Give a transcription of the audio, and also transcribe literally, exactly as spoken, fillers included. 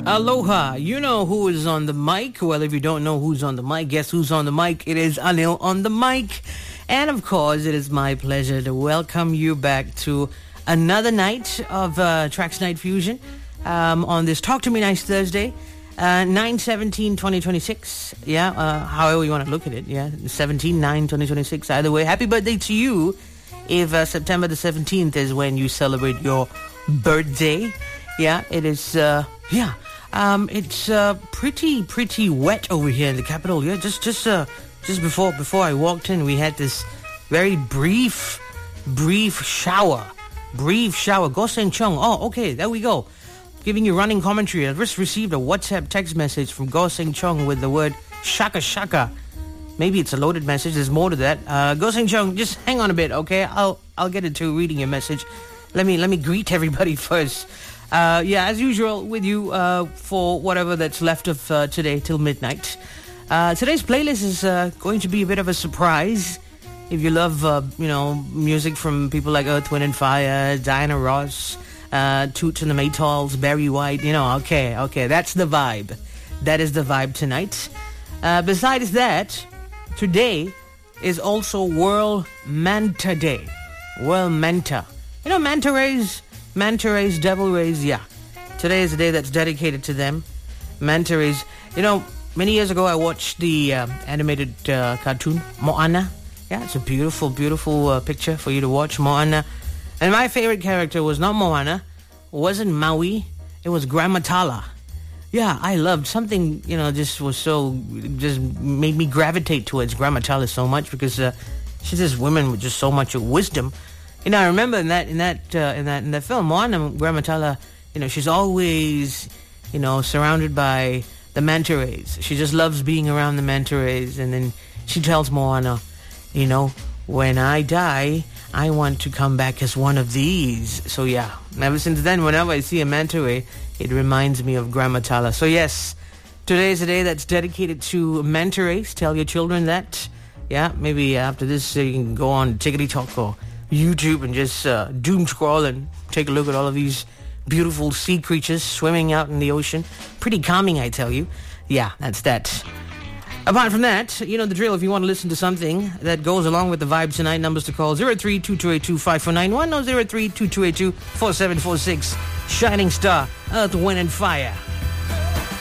Aloha. You know who is on the mic. Well, if you don't know who's on the mic, guess who's on the mic? It is Anil on the mic. And of course, it is my pleasure to welcome you back to another night of uh, Tracks Night Fusion um, on this Talk to Me Nice Thursday, uh, nine seventeen twenty twenty-six. Yeah, uh, however you want to look at it. Yeah, seventeen nine twenty twenty-six. Either way, happy birthday to you if uh, September the seventeenth is when you celebrate your birthday. Yeah, it is, uh, yeah. Um, it's uh, pretty, pretty wet over here in the capital. Yeah, just, just, uh, just before, before I walked in, we had this very brief, brief shower, brief shower. Go Seng Chung. Oh, okay, there we go. Giving you running commentary. I just received a WhatsApp text message from Go Seng Chung with the word shaka shaka. Maybe it's a loaded message. There's more to that. Uh, Go Seng Chung, just hang on a bit, okay? I'll, I'll get into reading your message. Let me, let me greet everybody first. Uh, yeah, as usual with you uh, for whatever that's left of uh, today till midnight. Uh, today's playlist is uh, going to be a bit of a surprise. If you love, uh, you know, music from people like Earth, Wind and Fire, Diana Ross, uh, Toots and the Maytals, Barry White, you know, okay, okay, that's the vibe. That is the vibe tonight. Uh, besides that, today is also World Manta Day. World Manta. You know, manta rays... Manta rays, devil rays, yeah. Today is a day that's dedicated to them. Manta rays. You know, many years ago I watched the uh, animated uh, cartoon, Moana. Yeah, it's a beautiful, beautiful uh, picture for you to watch, Moana. And my favorite character was not Moana, wasn't Maui, it was Grammatala. Yeah, I loved something, you know, just was so, just made me gravitate towards Grammatala so much because uh, she's this woman with just so much wisdom. You know, I remember in that in that uh, in that in that film, Moana Grammatala, you know, she's always, you know, surrounded by the manta rays. She just loves being around the manta rays, and then she tells Moana, you know, when I die, I want to come back as one of these. So yeah, ever since then, whenever I see a manta ray, it reminds me of Grammatala. So yes, today is a day that's dedicated to manta rays. Tell your children that. Yeah, maybe after this uh, you can go on Tickety Talk or YouTube and just uh, doom scroll and take a look at all of these beautiful sea creatures swimming out in the ocean. Pretty calming, I tell you. Yeah, that's that. Apart from that, you know the drill. If you want to listen to something that goes along with the vibe tonight, numbers to call zero three two two eight two five four nine one or zero three two two eight two four seven four six. Shining Star, Earth, Wind and Fire.